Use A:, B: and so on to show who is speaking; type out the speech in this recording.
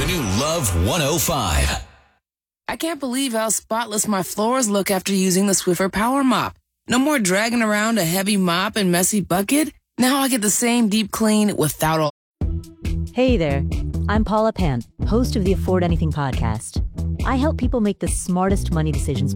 A: The new Love 105.
B: I can't believe how spotless my floors look after using the Swiffer Power Mop. No more dragging around a heavy mop and messy bucket. Now I get the same deep clean without all.
C: Hey there, I'm Paula Pant, host of the Afford Anything podcast. I help people make the smartest money decisions